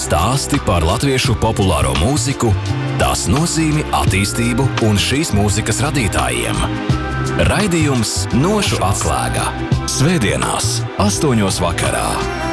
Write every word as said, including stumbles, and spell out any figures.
Stāsti par latviešu populāro mūziku, tās nozīmi, attīstību un šīs mūzikas radītājiem. Raidījums Nošu atslēga. Svētdienās, astoņos vakarā.